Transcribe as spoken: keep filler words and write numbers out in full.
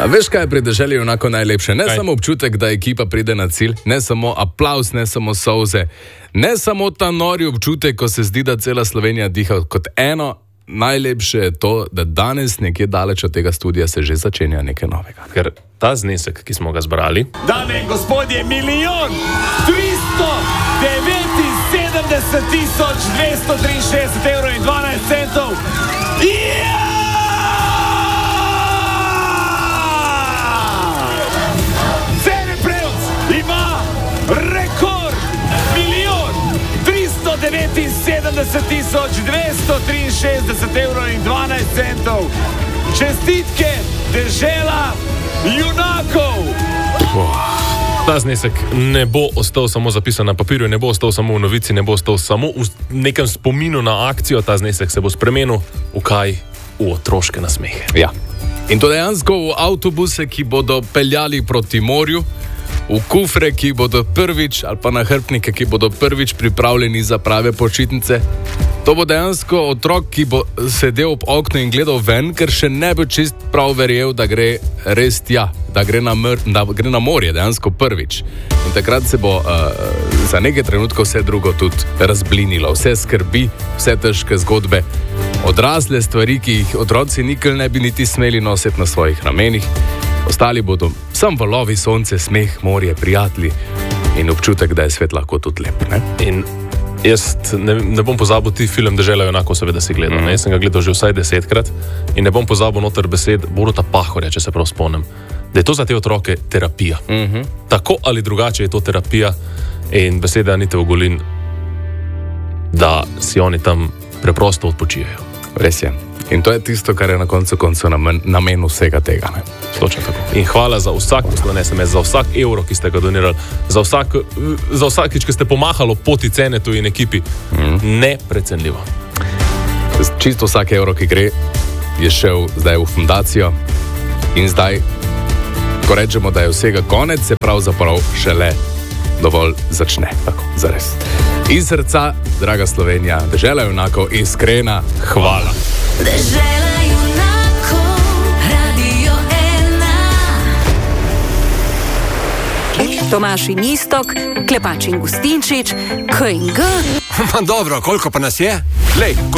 A veš, kaj je pri deželi onako najlepše? Ne kaj? Samo občutek, da ekipa pride na cilj, ne samo aplauz, ne samo solze, ne samo ta nori občutek, ko se zdi, da cela Slovenija diha. Kot eno, najlepše je to, da danes nekje daleč od tega studia se že začenja nekaj novega. Ker ta znesek, ki smo ga zbrali, dame in gospodje, milijon tristo devetinsedemdeset tisoč dvesto triinšestdeset evrov in dvanajst centov. Yeah! Cene Prevc ima rekord milijon tristo devetinsedemdeset tisoč dvesto triinšestdeset evrov in dvanajst centov. Čestitke, dežela junakov! ta znesek ne bo ostal samo zapisan na papirju, ne bo ostal samo v novici, ne bo ostal samo v nekem spominu na akcijo, ta znesek se bo spremenil v kaj? V otroške nasmehe. Ja. In to dejansko v avtobuse, ki bodo peljali proti morju, v kufre, ki bodo prvič, ali pa nahrbtnike, ki bodo prvič pripravljeni za prave počitnice. To bo dejansko otrok, ki bo sedel ob oknu in gledal ven, ker še ne bi čist prav verjel, da gre res tja, da gre na, mr, da gre na morje dejansko prvič. In takrat se bo uh, za nekaj trenutkov vse drugo tudi razblinilo, vse skrbi, vse težke zgodbe, odrasle stvari, ki jih otroci nikoli ne bi niti smeli nositi na svojih ramenih. Ostali bodo sam valovi, sonce, smeh, morje, prijatelji in občutek, da je svet lahko tudi lep. Ne? In jaz ne, ne bom pozabil ti film Dežela junakov, seveda si gledal. Mm. Jaz sem ga gledal že vsaj desetkrat in ne bom pozabil noter besed Boruta Pahorja, če se prav spomnim, da je to za te otroke terapija. Mm-hmm. Tako ali drugače je to terapija in beseda Anite Ogulin, da si oni tam preprosto odpočijajo. Res je. In to je tisto, kar je na koncu koncu namen, namen vsega tega. Ne? Točno tako. In hvala za vsak poslan es em es, za vsak evro, ki ste ga donirali, za, vsak, za vsakič, ki ste pomahali poti cene tu in ekipi. Mm. Neprecenljivo. Čisto vsak evro, ki gre, je šel zdaj v fundacijo in zdaj, ko rečemo, da je vsega konec, se pravzaprav šele dovolj začne. Tako, zares. Iz srca, draga Slovenija, Dežela junakov, iskrena hvala. Dežela junakov, Radio ena. Tomaž in Iztok, Klepač in Gustinčič, K in G. Dobro, koliko pa nas je? Lej,